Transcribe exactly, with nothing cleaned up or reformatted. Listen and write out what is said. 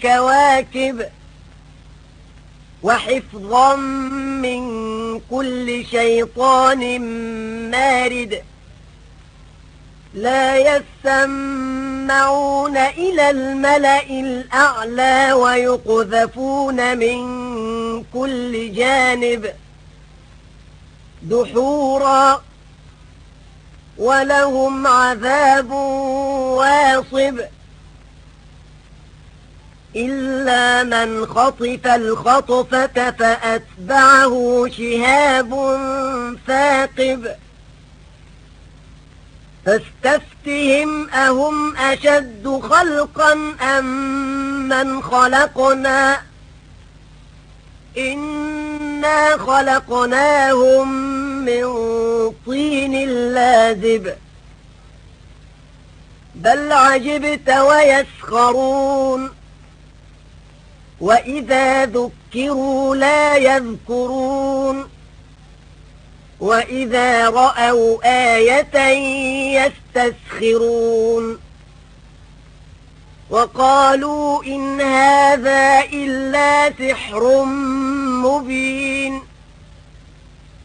الكواكب وحفظا من كل شيطان مارد لا يسمعون إلى الملأ الأعلى ويقذفون من كل جانب دحورا ولهم عذاب واصب إلا من خطف الخطفة فأتبعه شهاب ثاقب فاستفتهم أهم أشد خلقا أم من خلقنا إنا خلقناهم من طين لازب بل عجبت ويسخرون وإذا ذكروا لا يذكرون وإذا رأوا آية يستسخرون وقالوا إن هذا إلا سحر مبين